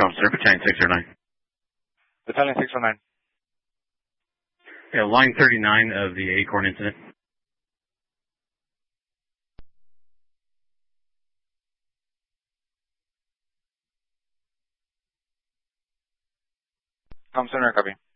Com Center, Battalion 609. Battalion 609. Yeah, line 39 of the Acorn incident. Com Center, copy.